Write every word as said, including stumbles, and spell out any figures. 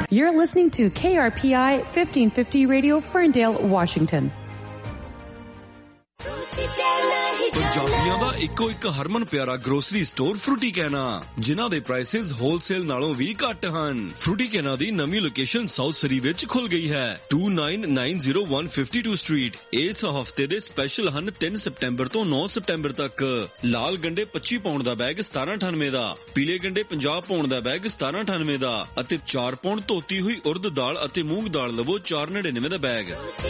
You're listening to K R P I fifteen fifty Radio, Ferndale, Washington. ਪੰਜਾਬੀਆਂ ਦਾ ਇੱਕੋ ਇੱਕ ਹਰਮਨ ਪਿਆਰਾ grocery store Frooti ਕੈਨਾ, ਜਿਨ੍ਹਾਂ ਦੇ ਪ੍ਰਾਈਸਿਸ ਹੋਲਸੇਲ ਨਾਲੋਂ ਵੀ ਘੱਟ ਹਨ। ਫਰੂਟੀ ਕੈਨਾ ਦੀ ਨਵੀਂ ਲੋਕੇਸ਼ਨ ਸਾਊਥ ਸਰੀ ਵਿੱਚ ਖੁੱਲ ਗਈ ਹੈ, two nine nine zero one five two street. ਇਸ ਹਫਤੇ ਦੇ ਸਪੈਸ਼ਲ ਹਨ ਤਿੰਨ ਸਤੰਬਰ ਤੋਂ ਨੌਂ ਸਤੰਬਰ ਤੱਕ। ਲਾਲ ਗੰਡੇ ਪੱਚੀ ਪਾਉਂਡ ਦਾ ਬੈਗ ਸਤਾਰਾਂ ਅਠਾਨਵੇਂ ਦਾ, ਪੀਲੇ ਗੰਡੇ ਪੰਜਾਹ ਪਾਉਂਡ ਦਾ ਬੈਗ ਸਤਾਰਾਂ ਅਠਾਨਵੇਂ ਦਾ ਅਤੇ ਚਾਰ ਪਾਉਂਡ ਧੋਤੀ ਹੋਈ ਉਰਦ ਦਾਲ ਅਤੇ ਮੂੰਗ ਦਾਲ ਲਵੋ ਚਾਰ ਨੜਿਨਵੇਂ ਦਾ ਬੈਗ।